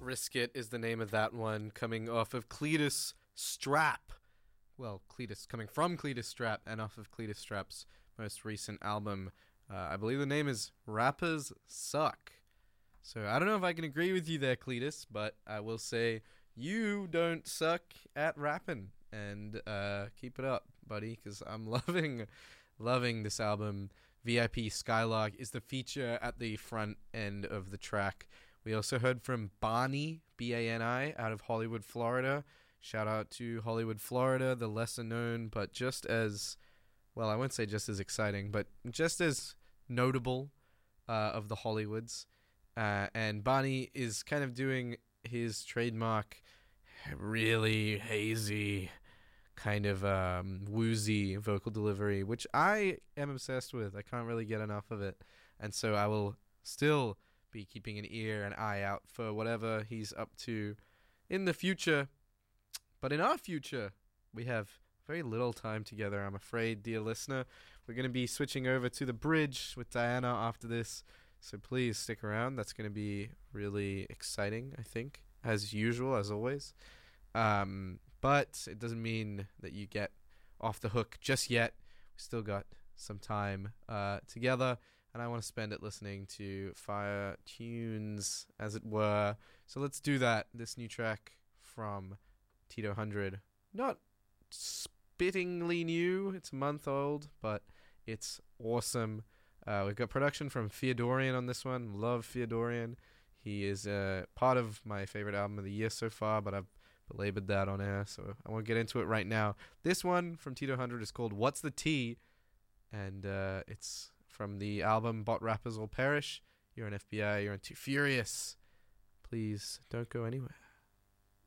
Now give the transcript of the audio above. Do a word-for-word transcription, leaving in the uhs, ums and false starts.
Risk It is the name of that one, coming off of Cletus Strap. Well, Cletus, coming from Cletus Strap and off of Cletus Strap's most recent album. Uh, I believe the name is Rappers Suck. So I don't know if I can agree with you there, Cletus, but I will say you don't suck at rapping. And uh, keep it up, buddy, because I'm loving, loving this album. V I P Skylark is the feature at the front end of the track. We also heard from Bani, B A N I, out of Hollywood, Florida. Shout out to Hollywood, Florida, the lesser known, but just as, well, I won't say just as exciting, but just as notable uh, of the Hollywoods. Uh, and Bani is kind of doing his trademark, really hazy, kind of um, woozy vocal delivery, which I am obsessed with. I can't really get enough of it. And so I will still be keeping an ear and eye out for whatever he's up to in the future. But in our future, we have very little time together, I'm afraid, dear listener. We're going to be switching over to the bridge with Diana after this, so please stick around. That's going to be really exciting, I think, as usual, as always. Um, but it doesn't mean that you get off the hook just yet. We still got some time uh, together, and I want to spend it listening to fire tunes, as it were. So let's do that. This new track from Tito one hundred, not spittingly new, it's a month old, but it's awesome. Uh, we've got production from Feodorian on this one. Love Feodorian. He is uh, part of my favorite album of the year so far, but I've belabored that on air, so I won't get into it right now. This one from Tito one hundred is called What's the Tea? And uh, it's from the album Bot Rappers All Perish. You're an F B I, you're on Too Furious. Please don't go anywhere.